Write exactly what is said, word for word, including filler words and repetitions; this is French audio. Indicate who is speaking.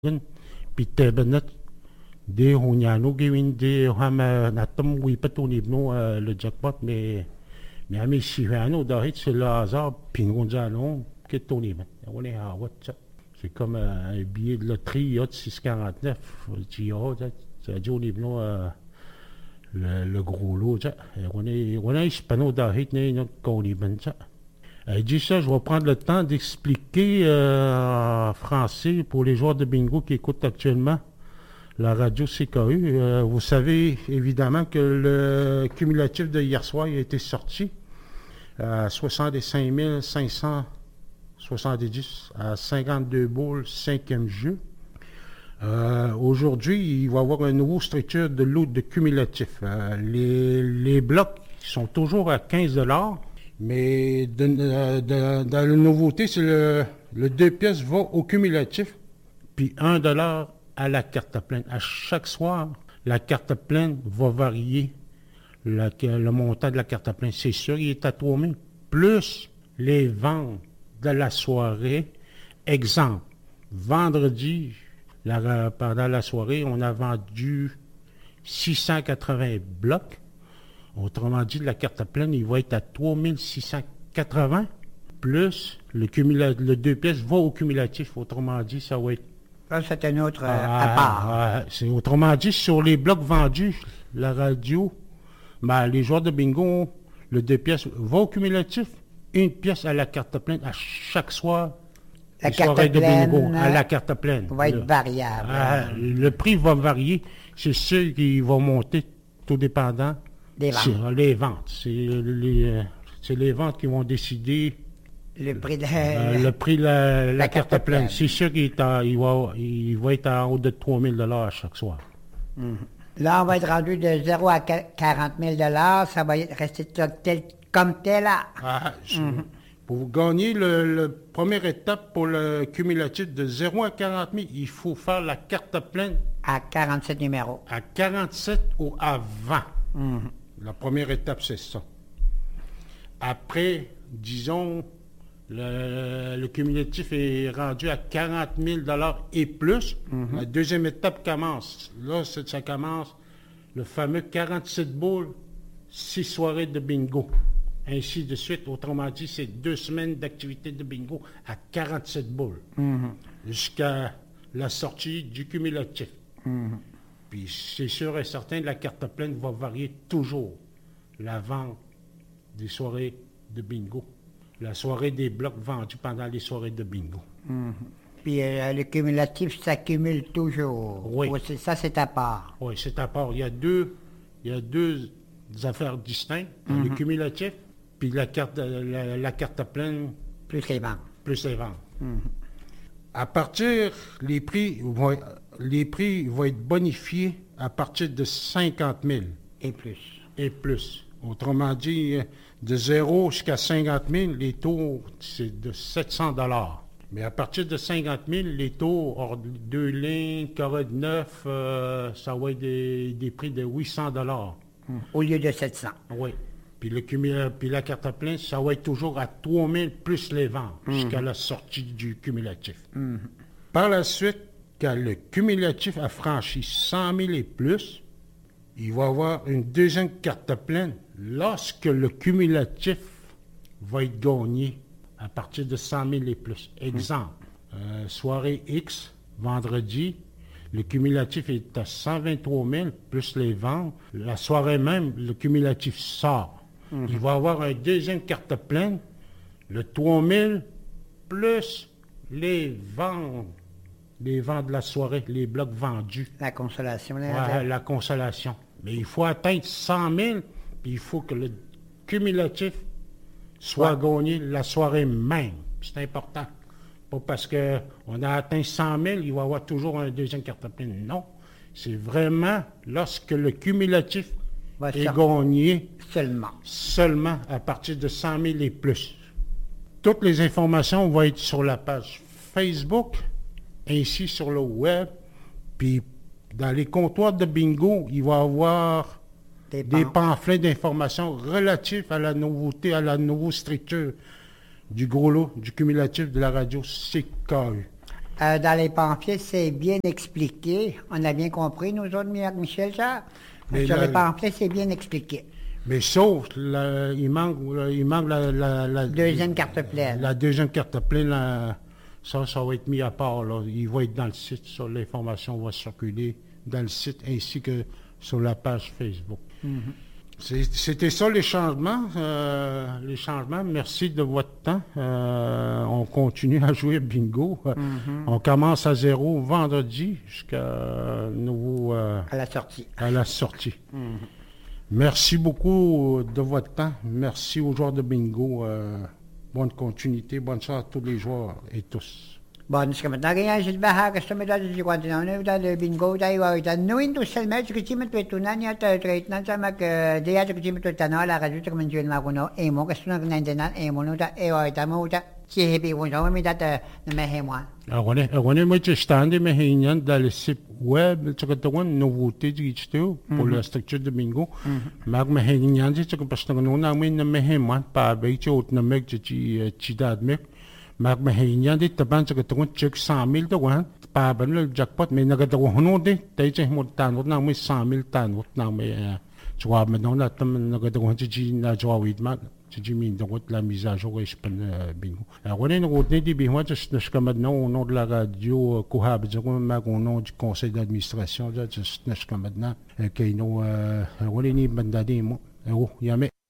Speaker 1: بالتابنت دي هونيانو جيوين دي هم ناتم ويبتو نيبنو le jackpot mais mais ami Chivano d'arrêt c'est le hasard puis Gonzalo qui est tourné on est à what c'est comme un billet de loterie yacht six cent quarante-neuf tu vois ça dit on est venu le le gros lot on est on est hispano d'arrêt né qu'on est ben ça il dit ça, je vais prendre le temps d'expliquer euh, en français pour les joueurs de bingo qui écoutent actuellement la radio C K U. Euh, vous savez évidemment que le cumulatif de hier soir a été sorti à soixante-cinq mille cinq cent soixante-dix à cinquante-deux boules, cinquième jeu. Euh, aujourd'hui, il va y avoir une nouvelle structure de lot de cumulatif. Euh, les, les blocs sont toujours à quinze dollars. Mais de, de, de, dans la nouveauté, c'est le, le deux pièces va au cumulatif, puis un dollar à la carte pleine. À chaque soir, la carte pleine va varier la, le montant de la carte pleine. C'est sûr, il est à trois mille. Plus les ventes de la soirée. Exemple, vendredi, la, pendant la soirée, on a vendu six cent quatre-vingts blocs. Autrement dit, la carte pleine, il va être à trois mille six cent quatre-vingts, plus le, cumula- le deux pièces va au cumulatif. Autrement dit, ça va être...
Speaker 2: Ça, c'est un autre euh,
Speaker 1: ah,
Speaker 2: à part.
Speaker 1: Ah, c'est, autrement dit, sur les blocs vendus, la radio, ben, les joueurs de bingo, le deux pièces va au cumulatif, une pièce à la carte pleine à chaque soir.
Speaker 2: La carte pleine,
Speaker 1: de bingo, à la carte pleine.
Speaker 2: Va être
Speaker 1: le,
Speaker 2: variable.
Speaker 1: Ah, le prix va varier. C'est sûr qu'il va monter, tout dépendant.
Speaker 2: Des ventes.
Speaker 1: C'est les ventes. C'est les, c'est les ventes qui vont décider
Speaker 2: le prix de
Speaker 1: euh, le prix de la, la, la carte, carte pleine. pleine. C'est sûr qu'il à, il va, il va être en haut de trois mille dollars chaque soir.
Speaker 2: Mm-hmm. Là, on va être rendu de zéro à quarante mille dollars. Ça va rester tel, comme tel. Là.
Speaker 1: Ah, mm-hmm. Pour gagner le, le première étape pour le cumulatif de zéro à quarante mille, il faut faire la carte pleine.
Speaker 2: À quarante-sept numéros.
Speaker 1: À quarante-sept ou avant.
Speaker 2: Mm-hmm.
Speaker 1: La première étape, c'est ça. Après, disons, le, le cumulatif est rendu à quarante mille dollars et plus. Mm-hmm. La deuxième étape commence. Là, ça commence le fameux quarante-sept boules, six soirées de bingo. Ainsi de suite. Autrement dit, c'est deux semaines d'activité de bingo à quarante-sept boules. Mm-hmm. Jusqu'à la sortie du cumulatif. Mm-hmm. Puis c'est sûr et certain, la carte pleine va varier toujours. La vente des soirées de bingo. La soirée des blocs vendus pendant les soirées de bingo.
Speaker 2: Mm-hmm. Puis euh, le cumulatif s'accumule toujours.
Speaker 1: Oui.
Speaker 2: Ou c'est, ça, c'est à part.
Speaker 1: Oui, c'est à part. Il y a deux, il y a deux affaires distinctes. Mm-hmm. Le cumulatif, puis la carte, la, la carte pleine.
Speaker 2: Plus les ventes.
Speaker 1: Plus les ventes.
Speaker 2: Mm-hmm.
Speaker 1: À partir, les prix vont, les prix vont être bonifiés à partir de cinquante mille.
Speaker 2: Et plus.
Speaker 1: Et plus. Autrement dit, de zéro jusqu'à cinquante mille, les taux, c'est de sept cents dollars. Mais à partir de cinquante mille, les taux hors deux lignes, carré de neuf, euh, ça va être des, des prix de huit cents dollars.
Speaker 2: Mmh. Au lieu de sept cents.
Speaker 1: Oui. Puis, le cumul, puis la carte pleine, ça va être toujours à trois mille plus les ventes, mmh. jusqu'à la sortie du cumulatif. Mmh. Par la suite, quand le cumulatif a franchi cent mille et plus, il va y avoir une deuxième carte pleine lorsque le cumulatif va être gagné à partir de cent mille et plus. Exemple, mmh. euh, soirée X, vendredi, le cumulatif est à cent vingt-trois mille plus les ventes. La soirée même, le cumulatif sort. Mmh. Il va y avoir une deuxième carte pleine, le trois mille plus les ventes. Les ventes de la soirée, les blocs vendus.
Speaker 2: La consolation.
Speaker 1: Ouais, la consolation. Mais il faut atteindre cent mille, puis il faut que le cumulatif soit ouais. gagné la soirée même. C'est important. Pas parce qu'on a atteint cent mille, il va y avoir toujours un deuxième carte pleine. Non. C'est vraiment lorsque le cumulatif ouais, est gagné
Speaker 2: seulement.
Speaker 1: Seulement à partir de cent mille et plus. Toutes les informations vont être sur la page Facebook, ainsi sur le web, puis dans les comptoirs de bingo, il va y avoir des, des pamphlets d'informations relatifs à la nouveauté, à la nouvelle structure du gros lot, du cumulatif de la radio C K U.
Speaker 2: Euh, dans les pamphlets, c'est bien expliqué. On a bien compris, nous autres, Michel, ça.
Speaker 1: Mais
Speaker 2: Sur
Speaker 1: là-
Speaker 2: les pamphlets, c'est bien expliqué.
Speaker 1: Mais sauf, la- il manque, il manque la, la, la-
Speaker 2: Deuxième carte pleine.
Speaker 1: La deuxième carte pleine, là, ça, ça va être mis à part. Là. Il va être dans le site, sur l'information va circuler dans le site ainsi que sur la page Facebook. C'est- C'était ça les changements. euh, les changements. Merci de votre temps. Euh, on continue à jouer bingo. On commence à zéro vendredi jusqu'à nouveau euh,
Speaker 2: À la sortie.
Speaker 1: à la sortie. Merci beaucoup de votre temps. Merci aux joueurs de bingo. euh, bonne continuité, bonne chance à tous les joueurs et tous.
Speaker 2: Bon, ska man tagay sa baha gusto mo dati si Kwanti na ano dati bingo tayo ay tan nuin to sel match kasi mo tunan niya ta trade nan sa mag dia ta kasi mo tunan ala kasi ta man juen ma kuno e mo gusto na nan nan e mo no ta e ay ta mo ta si hebi mo so mi ta na me hemwa.
Speaker 1: On est, on est moitié stand, mais il y a dans le site web, tu as une nouveauté du tout pour la structure de bingo. Mais il y a des choses parce que nous avons une meilleure pas avec autre mec qui qui d'admet. Mais il y a des tabancs que tu as check cent mille de one, pas ben le jackpot, mais n'a pas de one de, tu as mon tan, on a mis cent mille tan, on a mis tu vois maintenant là, tu n'a pas de one qui n'a pas eu de mal. Tu mis donc la mise à jour est bingo. Alors on est une route des bingo, je suis comme maintenant au nom de la radio Cohab, je comme au nom du conseil d'administration, je suis comme maintenant, qui nous, on est ni bandadé moi. Oh, yamé.